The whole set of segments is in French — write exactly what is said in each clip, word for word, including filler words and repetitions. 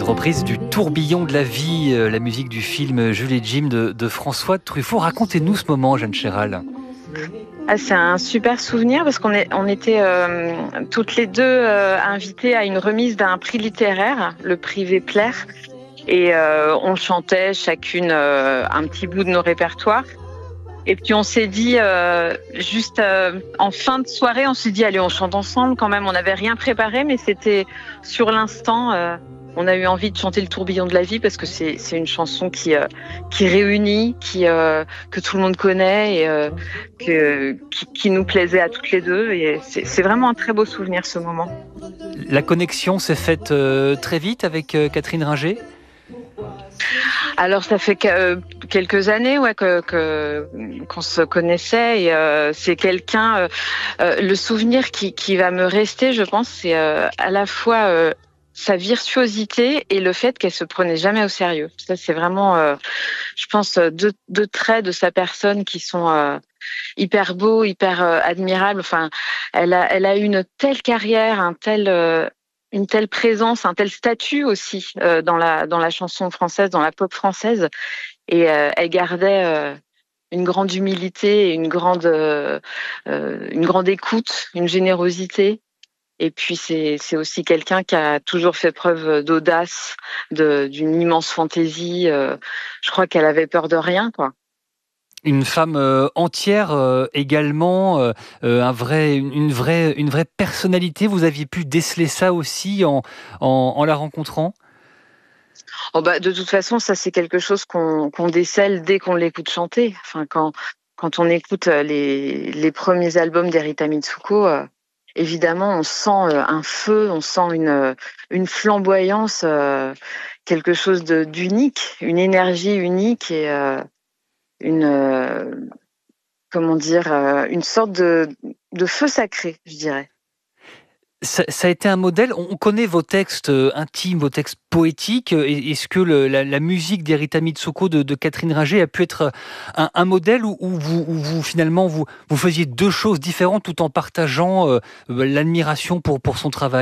reprise du Tourbillon de la vie, euh, la musique du film Jules et Jim de, de François Truffaut. Racontez-nous ce moment, Jeanne Chéral. Ah, c'est un super souvenir parce qu'on est, on était euh, toutes les deux euh, invitées à une remise d'un prix littéraire, le prix Vepler, et euh, on chantait chacune euh, un petit bout de nos répertoires. Et puis on s'est dit, euh, juste euh, en fin de soirée, on s'est dit, allez, on chante ensemble quand même. On n'avait rien préparé, mais c'était sur l'instant. Euh, on a eu envie de chanter le Tourbillon de la vie parce que c'est, c'est une chanson qui, euh, qui réunit, qui, euh, que tout le monde connaît et euh, que, qui, qui nous plaisait à toutes les deux. Et c'est, c'est vraiment un très beau souvenir, ce moment. La connexion s'est faite euh, très vite avec euh, Catherine Ringer ? Alors ça fait que, quelques années ouais que, que qu'on se connaissait et euh, c'est quelqu'un euh, euh, le souvenir qui qui va me rester, je pense, c'est euh, à la fois euh, sa virtuosité et le fait qu'elle se prenait jamais au sérieux. Ça c'est vraiment euh, je pense deux deux traits de sa personne qui sont euh, hyper beaux, hyper euh, admirables. Enfin, elle a elle a eu une telle carrière, un tel euh, une telle présence, un tel statut aussi euh, dans la dans la chanson française, dans la pop française, et euh, elle gardait euh, une grande humilité, une grande euh, euh, une grande écoute, une générosité. Et puis c'est c'est aussi quelqu'un qui a toujours fait preuve d'audace, de d'une immense fantaisie. Euh, je crois qu'elle avait peur de rien, quoi. Une femme euh, entière euh, également, euh, euh, un vrai, une, vraie, une vraie personnalité. Vous aviez pu déceler ça aussi en, en, en la rencontrant ? Oh bah, de toute façon, ça c'est quelque chose qu'on qu'on décèle dès qu'on l'écoute chanter. Enfin, quand quand on écoute les les premiers albums d'Erita Mitsuko, euh, évidemment, on sent euh, un feu, on sent une une flamboyance, euh, quelque chose de d'unique, une énergie unique et euh, une euh, comment dire, euh, une sorte de de feu sacré, je dirais. Ça, ça a été un modèle. On connaît vos textes euh, intimes, vos textes poétiques. Et- Est-ce que le- la, la musique d'Erita Mitsuko de, de Catherine Ringer a pu être un, un modèle où, où vous, où vous, finalement vous, vous faisiez deux choses différentes tout en partageant euh, l'admiration pour, pour son travail ?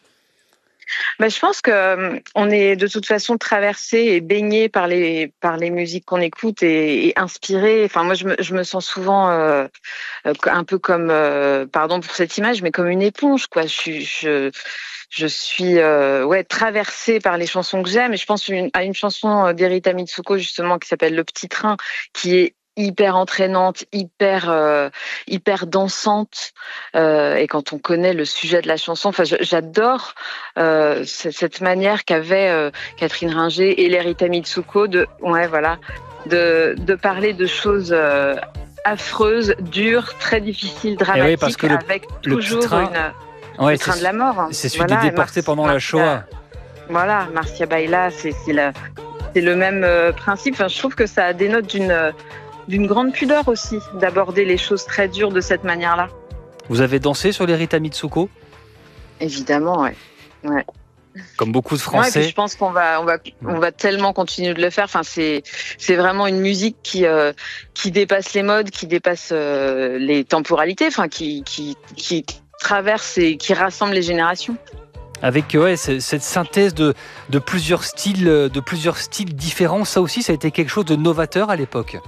Bah, je pense que euh, on est de toute façon traversé et baigné par les par les musiques qu'on écoute et, et inspiré. Enfin, moi, je me je me sens souvent euh, un peu comme, euh, pardon pour cette image, mais comme une éponge, quoi. Je suis je je suis euh, ouais traversée par les chansons que j'aime. Et je pense une, à une chanson d'Erita Mitsuko justement qui s'appelle Le Petit Train, qui est hyper entraînante, hyper euh, hyper dansante. Euh, et quand on connaît le sujet de la chanson, enfin, j'adore euh, cette manière qu'avait euh, Catherine Ringer et l'Erita Mitsuko de, ouais, voilà, de de parler de choses euh, affreuses, dures, très difficiles, Eh oui, dramatiques, parce que le, avec le toujours petit train, une ouais, le train c'est, de la mort. Hein. c'est celui Voilà, des déportés Mar- pendant la Marcia, Shoah. voilà, Marcia Baila, c'est c'est le c'est le même euh, principe. Enfin, je trouve que ça dénote d'une d'une grande pudeur aussi d'aborder les choses très dures de cette manière-là. Vous avez dansé sur l'Erita Mitsuko ? Évidemment, ouais. Ouais. Comme beaucoup de Ouais, et Français. puis je pense qu'on va, on va, on va tellement continuer de le faire. Enfin, c'est, c'est vraiment une musique qui, euh, qui dépasse les modes, qui dépasse euh, les temporalités, enfin, qui, qui, qui traverse et qui rassemble les générations. Avec ouais, cette synthèse de, de plusieurs styles, de plusieurs styles différents, ça aussi, ça a été quelque chose de novateur à l'époque.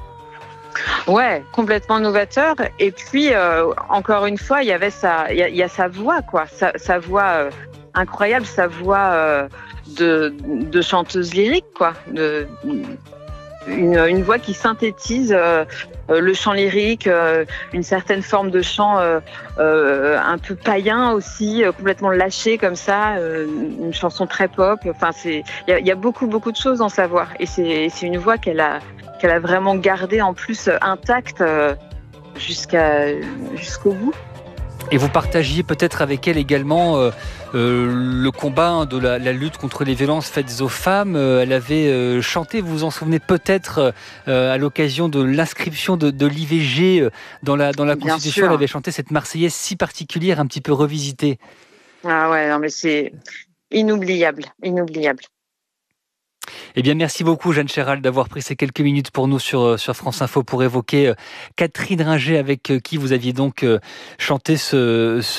Ouais, complètement novateur. Et puis, euh, encore une fois, il y avait sa, il y a, il y a sa voix, quoi, sa, sa voix euh, incroyable, sa voix euh, de, de chanteuse lyrique, quoi, de, une, une voix qui synthétise euh, le chant lyrique, euh, une certaine forme de chant euh, euh, un peu païen aussi, euh, complètement lâché comme ça, euh, une chanson très pop. Enfin, c'est, il y a, il y a beaucoup, beaucoup de choses dans sa voix, et c'est, c'est une voix qu'elle a, qu'elle a vraiment gardée en plus intacte euh, jusqu'à, jusqu'au bout. Et vous partagiez peut-être avec elle également euh, euh, le combat de la, la lutte contre les violences faites aux femmes. Euh, elle avait euh, chanté, vous vous en souvenez peut-être, euh, à l'occasion de l'inscription de, de l'I V G euh, dans la, dans la Bien Constitution. sûr. Elle avait chanté cette Marseillaise si particulière, un petit peu revisitée. Ah ouais, non mais c'est inoubliable, inoubliable. Eh bien, merci beaucoup, Jeanne Chéral, d'avoir pris ces quelques minutes pour nous sur, sur France Info pour évoquer Catherine Ringer, avec qui vous aviez donc chanté ce, ce